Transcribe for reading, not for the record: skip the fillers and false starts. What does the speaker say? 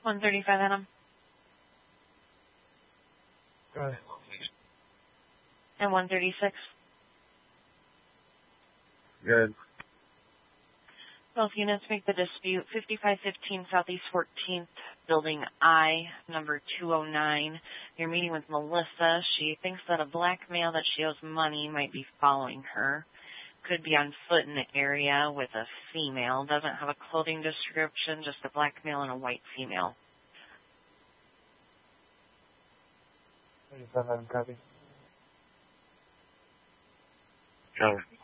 135 Adam. Go ahead. And 136. Good. Both units make the dispute 5515 Southeast 14th, Building I, number 209. You're meeting with Melissa. She thinks that a black male that she owes money might be following her. Could be on foot in the area with a female. Doesn't have a clothing description, just a black male and a white female. 37 Adam, copy. Cover.